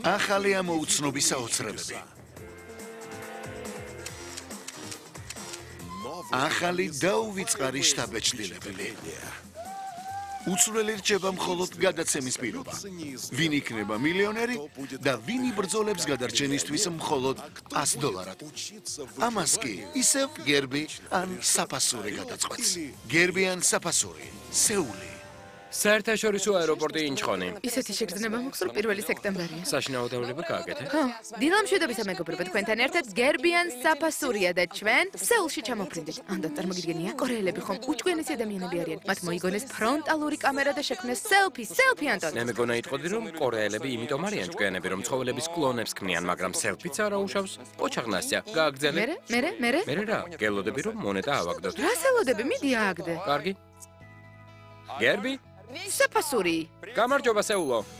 ახალი ამოუცნობი საოცრებები. ახალი დაუვიწყარი შტაბ-ეჭდილებელი. უცვლელი რჩება მხოლოდ გადაცემის პირობა. ვინ იქნება მილიონერი და ვინ იბრძოლებს გადარჩენისთვის მხოლოდ $100. ამას კი ისევ გერბი ან საფასური გადაწყვეტს. გერბი ან საფასური, სეული. საერთაშორისო აეროპორტი ინჩხონი. ისეთი შეგრძნება მაქვს, რომ 1 სექტემბერია. საშინაო დავლება გააკეთე? ხო, დილა მშვიდობისა მეგობრებო, თქვენთან ერთად გერბიან საფასურია და ჩვენ სეულში ჩამოვფრინდით. ანდან წარმოგიდგენია, კორეელები ხომ უჭკვიანესი ადამიანები არიან. მათ მოიგონეს ფრონტალური კამერა და შექმნეს სელფი, ანტონ. მე მეგონა იტყოდი, რომ კორეელები იმიტომ არიან ჭკვიანები, რომ ცხოველების კლონებს ქმნიან, მაგრამ სელფიც არ აუშავს. ოჩაღნასია, გააგრძელე. მე რა, გელოდები რომ მონეტა ავაგდოთ. რა სელოდები, მიდი ააგდე. კარგი. გერბი? საფასური. გამარჯობა, სეულო.